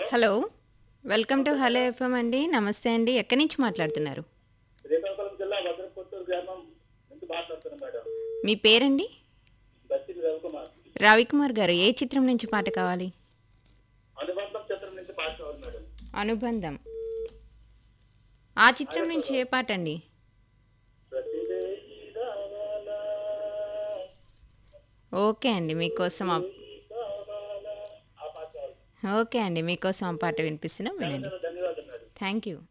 Hello. Welcome to hello FM అండి. నమస్తే అండి. ఎక్కడి నుంచి మాట్లాడుతున్నారు? శ్రీకాకుళం జిల్లా భద్రకొత్తూరు గ్రామం నుంచి మాట్లాడుతున్నాం మేడం. మీ పేరండి? దత్తిరి రవికుమార్. రవికుమార్ గారు. ఏ చిత్రం నుంచి పాట కావాలి? అనుబంధం చిత్రం నుంచి పాట కావాలి మేడం. అనుబంధం. ఆ చిత్రం నుంచి ఏ పాట అండి? ప్రతిదేశీ రావాలా, ఓకే అండి. మీకోసం ప్రతిదేశీ కావాలా, ఆ పాట కావాలి. ఓకే అండి. మీకోసం ఆ పాట వినిపిస్తున్నాం. చాలా వినండి. చాలా ధన్యవాదాలు మేడం. Thank you.